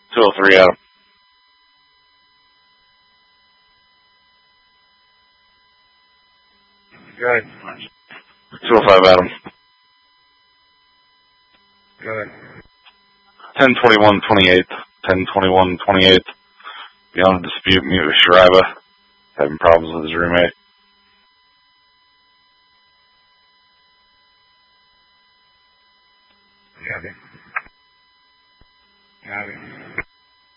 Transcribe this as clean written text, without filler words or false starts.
203 Adam. Good. 205 Adam. Good. 1021-28. 1021-28. Beyond dispute, meet with Shriva. Having problems with his roommate. Got it.